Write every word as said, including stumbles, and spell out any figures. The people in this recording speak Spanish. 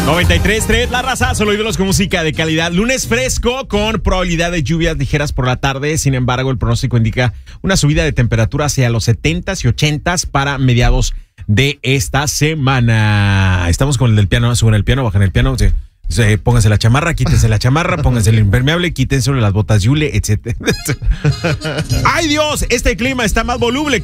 noventa y tres punto tres, La Raza, solo ídolos con música de calidad. Lunes fresco con probabilidad de lluvias ligeras por la tarde. Sin embargo, el pronóstico indica una subida de temperatura hacia los setentas y ochentas para mediados de esta semana. Estamos con el del piano, suben el piano, bajan el piano. Sí. Sí, pónganse la chamarra, quítense la chamarra, pónganse el impermeable, quítense las botas Yule, etcétera. ¡Ay, Dios! Este clima está más voluble que